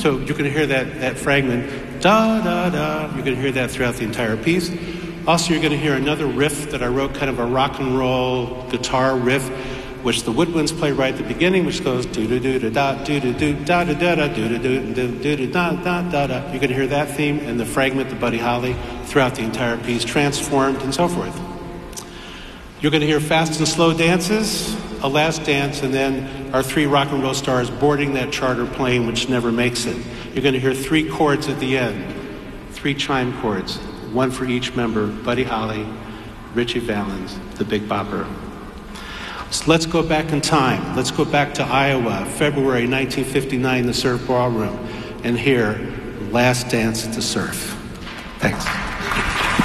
So you're going to hear that fragment, da, da, da. You're going to hear that throughout the entire piece. Also, you're going to hear another riff that I wrote, kind of a rock and roll guitar riff, which the woodwinds play right at the beginning, which goes do-do-do-da-da, do-do-do, da-da-da-da, do-do-do, do-do-da-da-da-da. You're going to hear that theme and the fragment, the Buddy Holly, throughout the entire piece, transformed and so forth. You're going to hear fast and slow dances, a last dance, and then our three rock and roll stars boarding that charter plane which never makes it. You're going to hear three chords at the end, three chime chords, one for each member, Buddy Holly, Ritchie Valens, the Big Bopper. So let's go back in time. Let's go back to Iowa, February 1959, the Surf Ballroom, and hear Last Dance at the Surf. Thanks.